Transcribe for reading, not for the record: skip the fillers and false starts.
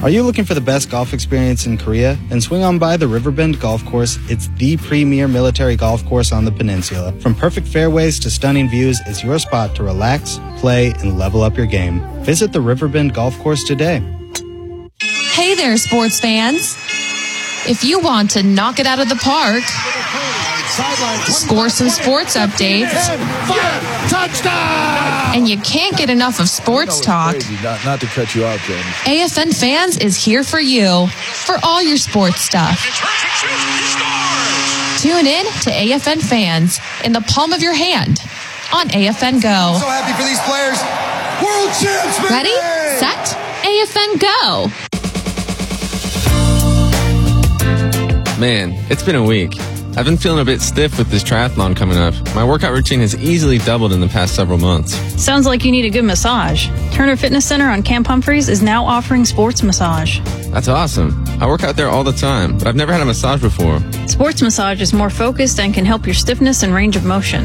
Are you looking for the best golf experience in Korea? Then swing on by the Riverbend Golf Course. It's the premier military golf course on the peninsula. From perfect fairways to stunning views, it's your spot to relax, play, and level up your game. Visit the Riverbend Golf Course today. Hey there, sports fans. If you want to knock it out of the park, score some sports updates, and you can't get enough of sports talk, not to cut you off, James. AFN Fans is here for you for all your sports stuff. Tune in to AFN Fans in the palm of your hand on AFN Go. So happy for these players. World champs, man. Ready, set, AFN Go. Man, it's been a week. I've been feeling a bit stiff with this triathlon coming up. My workout routine has easily doubled in the past several months. Sounds like you need a good massage. Turner Fitness Center on Camp Humphreys is now offering sports massage. That's awesome. I work out there all the time, but I've never had a massage before. Sports massage is more focused and can help your stiffness and range of motion.